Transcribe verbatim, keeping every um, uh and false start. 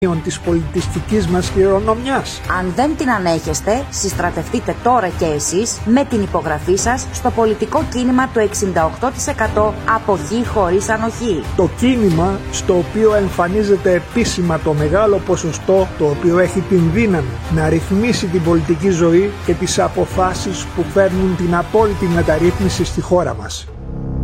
της πολιτιστικής μας κληρονομιάς. Αν δεν την ανέχεστε, συστρατευτείτε τώρα και εσείς με την υπογραφή σας στο πολιτικό κίνημα του εξήντα οκτώ τοις εκατό αποχή χωρίς ανοχή. Το κίνημα στο οποίο εμφανίζεται επίσημα το μεγάλο ποσοστό το οποίο έχει την δύναμη να ρυθμίσει την πολιτική ζωή και τις αποφάσεις που φέρνουν την απόλυτη μεταρρύθμιση στη χώρα μας.